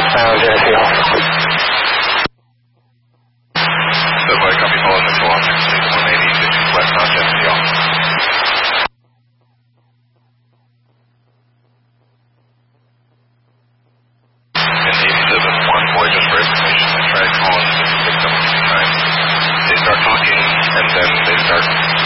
Subway, copy, follow missile on 180, west on JCL. And 87-1, boy, just for information, I tried calling the victim a few times. They start talking, and then they start